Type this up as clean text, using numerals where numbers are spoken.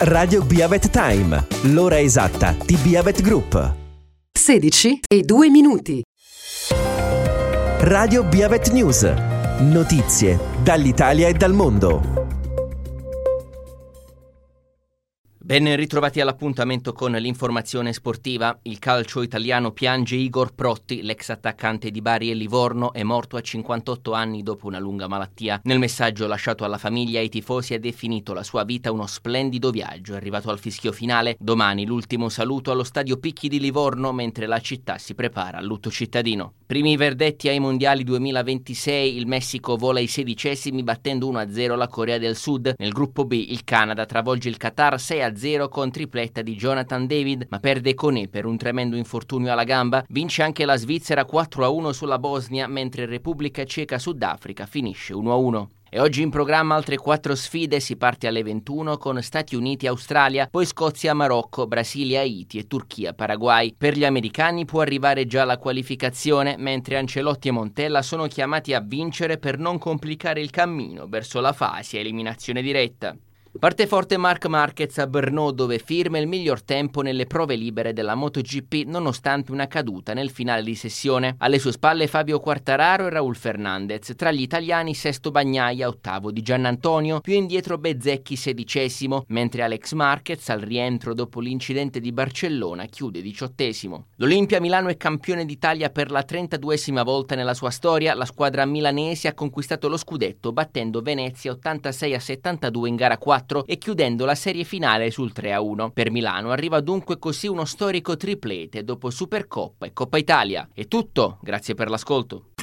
Radio Biavet Time, l'ora esatta di Biavet Group. 16:02. Radio Biavet News, notizie dall'Italia e dal mondo. Ben ritrovati all'appuntamento con l'informazione sportiva. Il calcio italiano piange Igor Protti, l'ex attaccante di Bari e Livorno, è morto a 58 anni dopo una lunga malattia. Nel messaggio lasciato alla famiglia e ai tifosi ha definito la sua vita uno splendido viaggio, arrivato al fischio finale. Domani l'ultimo saluto allo stadio Picchi di Livorno, mentre la città si prepara al lutto cittadino. Primi verdetti ai mondiali 2026, il Messico vola ai 16esimi battendo 1-0 la Corea del Sud. Nel gruppo B il Canada travolge il Qatar 6-0 con tripletta di Jonathan David, ma perde Koné per un tremendo infortunio alla gamba. Vince anche la Svizzera 4-1 sulla Bosnia, mentre Repubblica Ceca Sudafrica finisce 1-1. E oggi in programma altre 4 sfide, si parte alle 21 con Stati Uniti-Australia, poi Scozia-Marocco, Brasile-Haiti e Turchia-Paraguay. Per gli americani può arrivare già la qualificazione, mentre Ancelotti e Montella sono chiamati a vincere per non complicare il cammino verso la fase a eliminazione diretta. Parte forte Marc Marquez a Brno, dove firma il miglior tempo nelle prove libere della MotoGP nonostante una caduta nel finale di sessione. Alle sue spalle Fabio Quartararo e Raul Fernandez, tra gli italiani Sesto Bagnaia, ottavo di Giannantonio, più indietro Bezzecchi 16esimo, mentre Alex Marquez al rientro dopo l'incidente di Barcellona chiude 18esimo. L'Olimpia Milano è campione d'Italia per la 32esima volta nella sua storia. La squadra milanese ha conquistato lo scudetto battendo Venezia 86-72 in gara 4 e chiudendo la serie finale sul 3-1. Per Milano arriva dunque così uno storico triplete dopo Supercoppa e Coppa Italia. È tutto, grazie per l'ascolto.